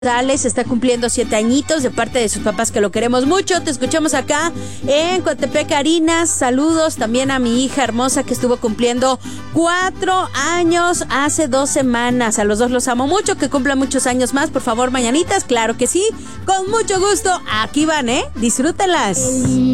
Alex está cumpliendo 7 añitos de parte de sus papás que lo queremos mucho. Te escuchamos acá en Coatepec, Arinas. Saludos también a mi hija hermosa que estuvo cumpliendo 4 años hace 2 semanas. A los dos los amo mucho, que cumplan muchos años más. Por favor, mañanitas, claro que sí. Con mucho gusto, aquí van, disfrútenlas.